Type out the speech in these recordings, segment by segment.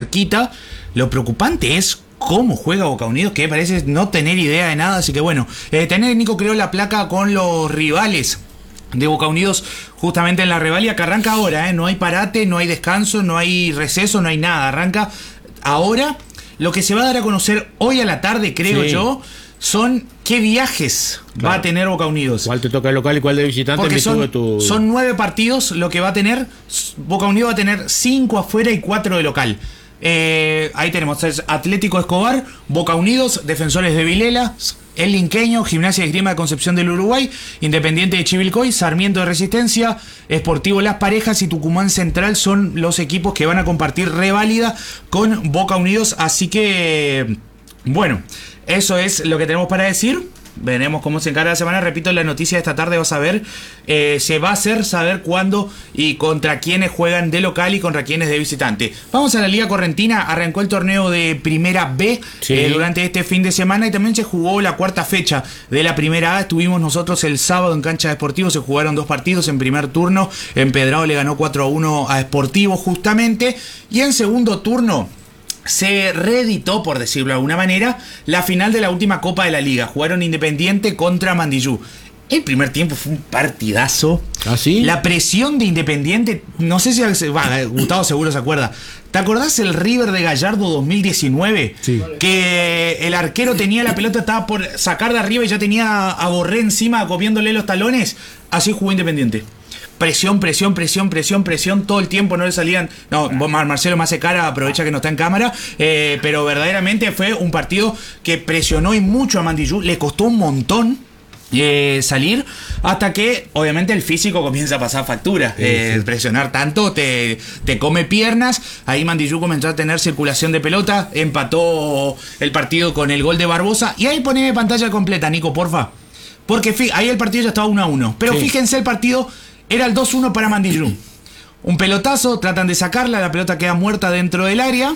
cerquita. Lo preocupante es cómo juega Boca Unidos, que parece no tener idea de nada. Así que bueno, tener Nico creó la placa con los rivales de Boca Unidos justamente en la revalida que arranca ahora, no hay parate, no hay descanso, no hay receso, no hay nada, arranca ahora. Lo que se va a dar a conocer hoy a la tarde, creo yo, son qué viajes va a tener Boca Unidos. ¿Cuál te toca de local y cuál de visitante? Porque son 9 partidos lo que va a tener. Boca Unidos va a tener 5 afuera y 4 de local. Ahí tenemos Atlético Escobar, Boca Unidos, Defensores de Vilela, El Linqueño, Gimnasia de Esgrima de Concepción del Uruguay, Independiente de Chivilcoy, Sarmiento de Resistencia, Sportivo Las Parejas y Tucumán Central son los equipos que van a compartir reválida con Boca Unidos. Así que, bueno, eso es lo que tenemos para decir. Veremos cómo se encara la semana. Repito, la noticia de esta tarde vas a ver. Se va a hacer saber cuándo y contra quiénes juegan de local y contra quiénes de visitante. Vamos a la Liga Correntina. Arrancó el torneo de Primera B durante este fin de semana y también se jugó la cuarta fecha de la Primera A. Estuvimos nosotros el sábado en Cancha de Sportivo. Se jugaron 2 partidos. En primer turno, Empedrado le ganó 4-1 a Sportivo justamente. Y en segundo turno se reeditó, por decirlo de alguna manera, la final de la última Copa de la Liga. Jugaron Independiente contra Mandillú. El primer tiempo fue un partidazo. ¿Ah, sí? La presión de Independiente, no sé si Gustavo seguro se acuerda. ¿Te acordás el River de Gallardo 2019? Sí. Que el arquero tenía la pelota, estaba por sacar de arriba y ya tenía a Borré encima copiándole los talones. Así jugó Independiente. Presión, todo el tiempo no le salían. No, Marcelo me hace cara, aprovecha que no está en cámara. Pero verdaderamente fue un partido que presionó y mucho a Mandillú. Le costó un montón salir, hasta que obviamente el físico comienza a pasar factura. Presionar tanto te come piernas. Ahí Mandillú comenzó a tener circulación de pelota, empató el partido con el gol de Barbosa. Y ahí poneme pantalla completa, Nico, porfa, porque ahí el partido ya estaba 1-1. Pero fíjense, el partido era el 2-1 para Mandillú. Un pelotazo, tratan de sacarla, la pelota queda muerta dentro del área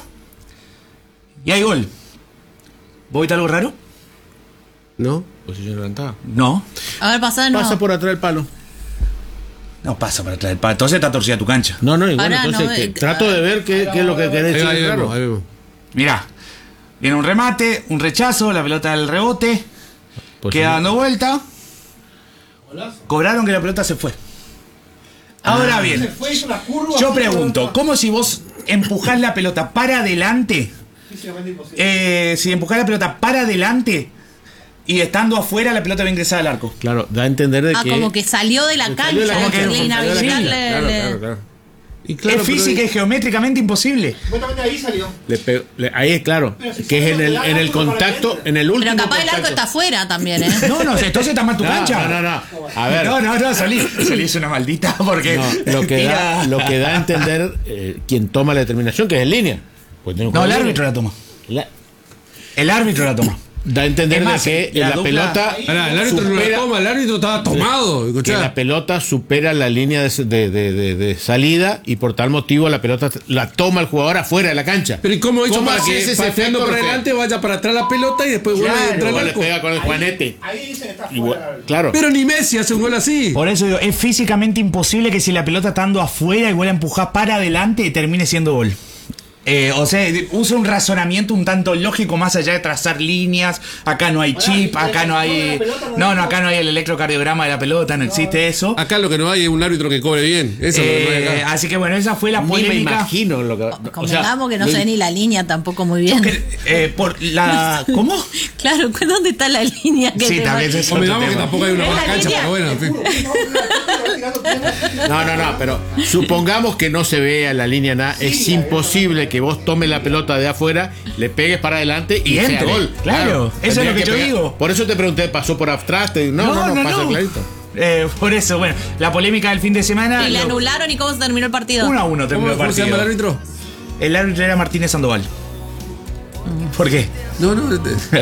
y hay gol. ¿Vos viste algo raro? No, posición levantada. No. A ver, Pasa por atrás del palo. No pasa por atrás del palo. Entonces está torcida tu cancha. No, igual. Ahora Entonces trato de ver qué es lo que querés decir. Ahí vemos. Mirá, viene un remate, un rechazo, la pelota del rebote, queda dando vuelta. Cobraron que la pelota se fue. Ahora bien, yo pregunto, ¿cómo si vos empujás la pelota para adelante? Si empujás la pelota para adelante y estando afuera la pelota va a ingresar al arco. Claro, da a entender de que como que salió de la cancha, como que le inhabilitarle. Claro. Y claro, es física y geométricamente imposible. Supuestamente ahí salió. Ahí es claro, que es en el contacto, en el último. Pero capaz contacto. el arco está afuera también, No, entonces está mal tu cancha. No. A ver. No, salís una maldita porque lo que da a entender quien toma la determinación, que es en línea. Pues el árbitro la toma. El árbitro la toma. Da a entender más, de que la pelota. El árbitro no la toma, el árbitro estaba tomado. Que la pelota supera la línea de salida y por tal motivo la pelota la toma el jugador afuera de la cancha. Pero ¿y cómo hizo para para que ese se perfecto, para adelante, vaya para atrás la pelota y después vuelve a entrar al le arco? pega con el juanete. Ahí dice que está fuera. Claro. Pero ni Messi hace un gol así. Por eso digo, es físicamente imposible que si la pelota está andando afuera y vuelve a empujar para adelante termine siendo gol. O sea, usa un razonamiento un tanto lógico más allá de trazar líneas. Acá no hay chip, acá no hay. Acá no hay el electrocardiograma de la pelota, no existe eso. Acá lo que no hay es un árbitro que cobre bien. Eso es lo que no hay acá. Así que bueno, esa fue la polémica. Ni me imagino lo que. Convengamos que no sé ni la línea tampoco muy bien. Por la. ¿Cómo? Claro, ¿dónde está la línea que Sí, también es otro Convengamos que tema. tampoco hay una ¿Es buena la cancha, línea? pero bueno, en fin. No, pero supongamos que no se vea la línea nada. Es imposible que vos tomes la pelota de afuera, le pegues para adelante y sea entre. gol. Claro, eso es lo que yo digo. Por eso te pregunté, ¿pasó por atrás? No, pasa clarito. Por eso, bueno, la polémica del fin de semana. ¿Y le anularon y cómo se terminó el partido? 1-1 terminó el ¿Cómo se llama partido. el árbitro? El árbitro era Martínez Sandoval. ¿Por qué? No,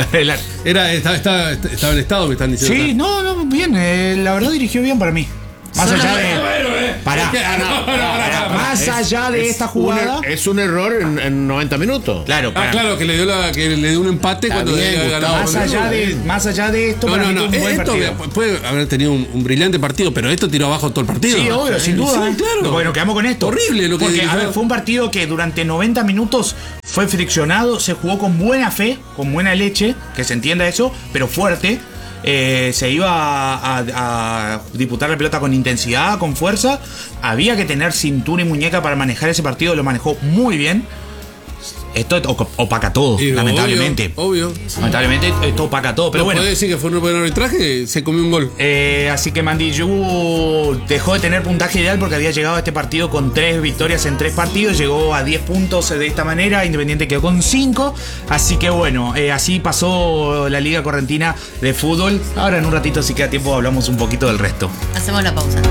estaba en estado, me están diciendo. Sí, acá. no, bien. La verdad dirigió bien para mí. Más allá de. Pará. Más allá de esta jugada. Es un error en 90 minutos. Claro, claro, que le dio un empate cuando bien, había ganado. Más allá de esto, para mí fue un buen esto partido. puede haber tenido un brillante partido, pero esto tiró abajo todo el partido. Sí, obvio, sin duda. Sí, claro. Bueno, quedamos con esto. Horrible lo que Porque, dijo. a ver, fue un partido que durante 90 minutos fue friccionado, se jugó con buena fe, con buena leche, que se entienda eso, pero fuerte. Se iba a disputar la pelota con intensidad, con fuerza. Había que tener cintura y muñeca para manejar ese partido, lo manejó muy bien. Esto opaca todo, lamentablemente. Obvio. Lamentablemente esto opaca todo, pero bueno. Puede decir que fue un buen arbitraje, se comió un gol. Así que Mandillú dejó de tener puntaje ideal porque había llegado a este partido con 3 victorias en 3 partidos. Llegó a 10 puntos de esta manera. Independiente quedó con 5. Así que bueno, así pasó la Liga Correntina de Fútbol. Ahora en un ratito, si queda tiempo, hablamos un poquito del resto. Hacemos la pausa.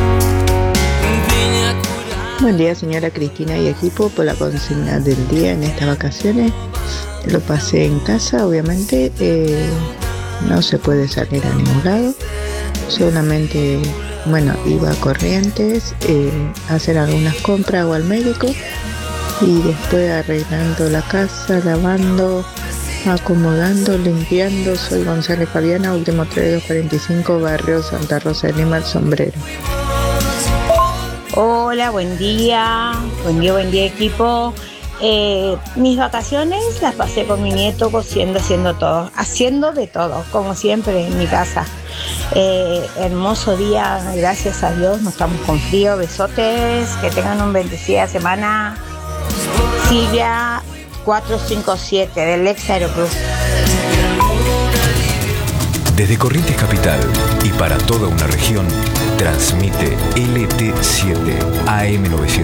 Buen día, señora Cristina y equipo, por la consigna del día en estas vacaciones. Lo pasé en casa, obviamente. No se puede salir a ningún lado. Solamente, iba a Corrientes a hacer algunas compras o al médico. Y después arreglando la casa, lavando, acomodando, limpiando. Soy González Fabiana, último 3245, barrio Santa Rosa de Lima, El Sombrero. Hola, buen día equipo. Mis vacaciones las pasé con mi nieto cosiendo, haciendo de todo, como siempre en mi casa. Hermoso día, gracias a Dios, no estamos con frío, besotes, que tengan una bendecida semana. Silvia 457 del ex Aeroclub. Desde Corrientes Capital y para toda una región, transmite LT7 AM900.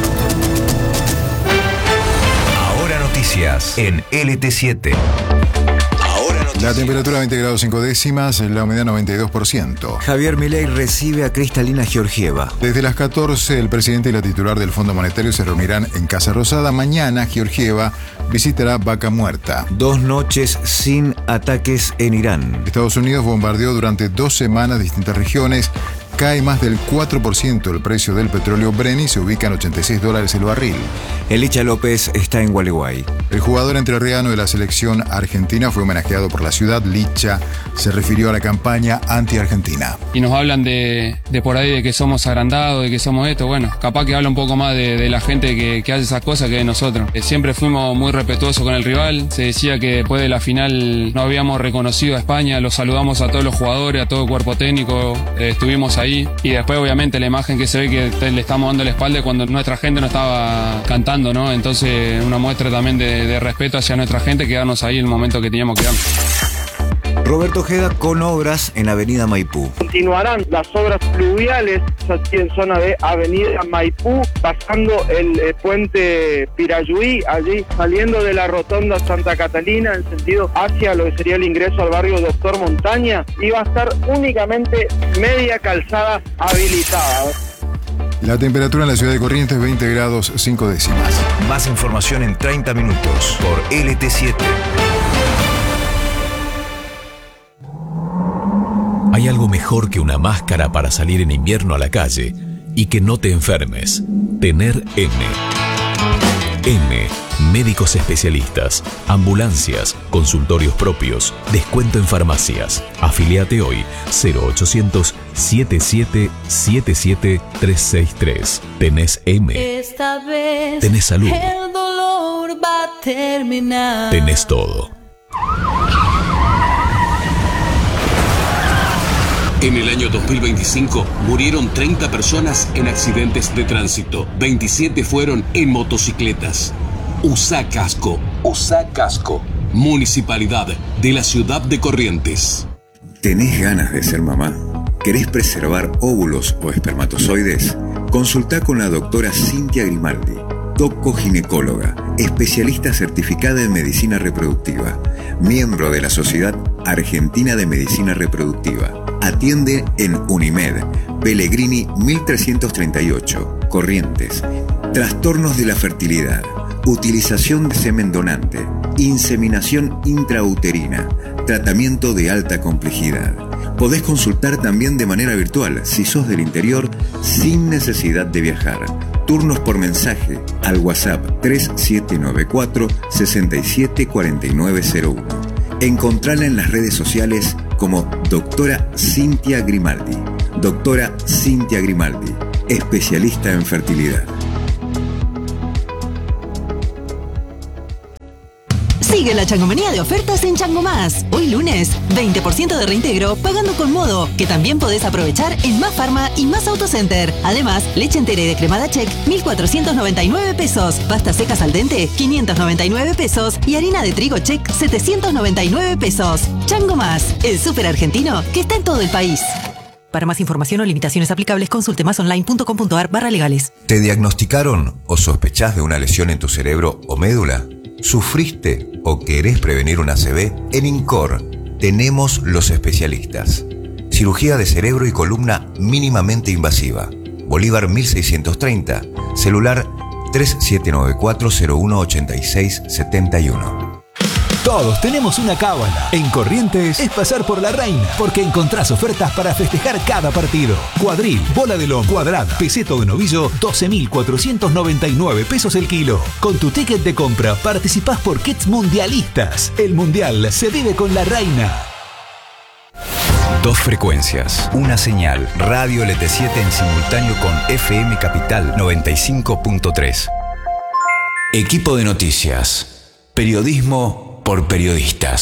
Ahora noticias en LT7. La temperatura 20 grados 5 décimas, la humedad 92%. Javier Milei recibe a Cristalina Georgieva. Desde las 14, el presidente y la titular del Fondo Monetario se reunirán en Casa Rosada. Mañana, Georgieva visitará Vaca Muerta. 2 noches sin ataques en Irán. Estados Unidos bombardeó durante 2 semanas distintas regiones. Cae más del 4% el precio del petróleo Brent y se ubica en $86 el barril. El Licha López está en Gualeguay. El jugador entrerriano de la selección argentina fue homenajeado por la ciudad. Licha se refirió a la campaña anti-argentina. Y nos hablan de por ahí de que somos agrandados, de que somos esto. Bueno, capaz que habla un poco más de la gente que hace esas cosas que de nosotros. Siempre fuimos muy respetuosos con el rival. Se decía que después de la final no habíamos reconocido a España. Los saludamos a todos los jugadores, a todo el cuerpo técnico. Estuvimos ahí. Y después obviamente la imagen que se ve que le estamos dando la espalda cuando nuestra gente no estaba cantando, ¿no? Entonces una muestra también de respeto hacia nuestra gente, quedarnos ahí en el momento que teníamos que quedarnos. Roberto Ojeda con obras en Avenida Maipú. Continuarán las obras fluviales aquí en zona de Avenida Maipú, pasando el puente Pirayuí, allí saliendo de la rotonda Santa Catalina en sentido hacia lo que sería el ingreso al barrio Doctor Montaña, y va a estar únicamente media calzada habilitada. La temperatura en la ciudad de Corrientes 20 grados 5 décimas. Más información en 30 minutos por LT7. Hay algo mejor que una máscara para salir en invierno a la calle y que no te enfermes. Tener M. M. Médicos especialistas, ambulancias, consultorios propios, descuento en farmacias. Afiliate hoy 0800 7777 363. Tenés M. Esta vez tenés salud. El dolor va a terminar. Tenés todo. En el año 2025 murieron 30 personas en accidentes de tránsito. 27 fueron en motocicletas. Usa casco. Usa casco. Municipalidad de la ciudad de Corrientes. ¿Tenés ganas de ser mamá? ¿Querés preservar óvulos o espermatozoides? Consultá con la doctora Cintia Grimaldi, doco-ginecóloga, especialista certificada en medicina reproductiva, miembro de la Sociedad Argentina de Medicina Reproductiva. Atiende en Unimed, Pellegrini 1338, Corrientes. Trastornos de la fertilidad, utilización de semen donante, inseminación intrauterina, tratamiento de alta complejidad. Podés consultar también de manera virtual, si sos del interior, sin necesidad de viajar. Turnos por mensaje al WhatsApp 3794 674901. Encontrala en las redes sociales como Doctora Cintia Grimaldi. Doctora Cintia Grimaldi, especialista en fertilidad. Sigue la changomanía de ofertas en Chango Más. Hoy lunes, 20% de reintegro pagando con Modo, que también podés aprovechar en Más Farma y Más Autocenter. Además, leche entera y descremada Check, 1.499 pesos. Pastas secas al dente, 599 pesos. Y harina de trigo Check, 799 pesos. Chango Más, el súper argentino que está en todo el país. Para más información o limitaciones aplicables, consulte masonline.com.ar/legales. ¿Te diagnosticaron o sospechás de una lesión en tu cerebro o médula? ¿Sufriste o querés prevenir un ACV? En INCOR tenemos los especialistas. Cirugía de cerebro y columna mínimamente invasiva. Bolívar 1630. Celular 3794-018671. Todos tenemos una cábala. En Corrientes es pasar por la reina, porque encontrás ofertas para festejar cada partido. Cuadril, bola de lomo, cuadrada, peseto de novillo, 12.499 pesos el kilo. Con tu ticket de compra participás por kits mundialistas. El mundial se vive con la reina. Dos frecuencias, una señal, Radio LT7 en simultáneo con FM Capital 95.3. Equipo de noticias, periodismo por periodistas.